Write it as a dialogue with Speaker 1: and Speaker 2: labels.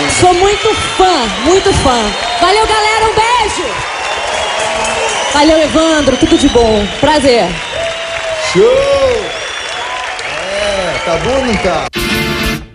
Speaker 1: Sou muito fã, muito fã. Valeu, galera, um beijo. Valeu, Evandro, tudo de bom. Prazer.
Speaker 2: Show! Tá bom, não tá?